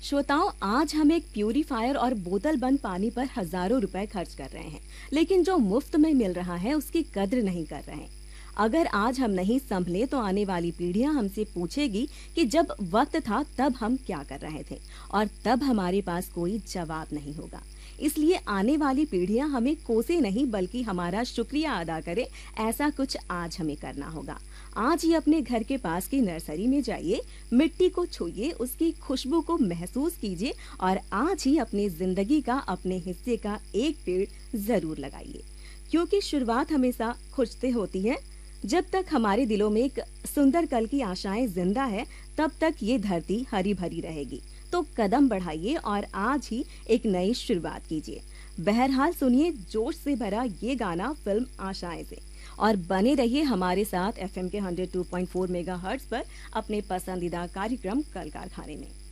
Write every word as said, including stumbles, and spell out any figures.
श्रोताओं, आज हम एक प्यूरीफायर और बोतल बंद पानी पर हजारों रुपए खर्च कर रहे हैं, लेकिन जो मुफ्त में मिल रहा है उसकी कद्र नहीं कर रहे हैं। अगर आज हम नहीं संभले तो आने वाली पीढ़ियां हमसे पूछेगी कि जब वक्त था तब हम क्या कर रहे थे, और तब हमारे पास कोई जवाब नहीं होगा। इसलिए आने वाली पीढ़ियां हमें कोसे नहीं बल्कि हमारा शुक्रिया अदा करे, ऐसा कुछ आज हमें करना होगा। आज ही अपने घर के पास की नर्सरी में जाइए, मिट्टी को छूइए, उसकी खुशबू को महसूस कीजिए और आज ही अपनी जिंदगी का अपने हिस्से का एक पेड़ जरूर लगाइए, क्योंकि शुरुआत हमेशा खुद से होती है। जब तक हमारे दिलों में एक सुंदर कल की आशाएं जिंदा है, तब तक ये धरती हरी भरी रहेगी। तो कदम बढ़ाइए और आज ही एक नई शुरुआत कीजिए। बहरहाल सुनिए जोश से भरा ये गाना फिल्म आशाएं से, और बने रहिए हमारे साथ एफएम के एक सौ दो पॉइंट चार मेगाहर्ट्ज पर अपने पसंदीदा कार्यक्रम कल कारखाने में।